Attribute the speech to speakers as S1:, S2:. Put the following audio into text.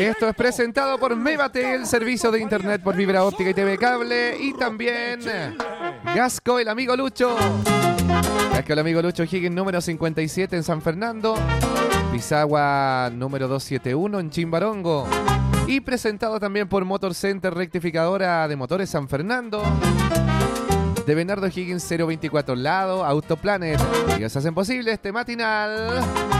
S1: Esto es presentado por Mevatel, servicio de internet por fibra óptica y TV cable. Y también Gasco, el amigo Lucho. Gasco, el amigo Lucho Higgins, número 57 en San Fernando. Pisagua, número 271 en Chimbarongo. Y presentado también por Motor Center, rectificadora de motores San Fernando. De Bernardo Higgins 024 Lado, Autoplanet. Ellos hacen posible este matinal.